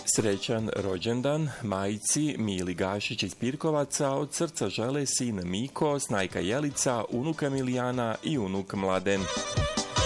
Srećan rođendan majci Mili Gašić iz Pirkovaca od srca žele sin Miko, snajka Jelica, unuka Milijana i unuk Mladen.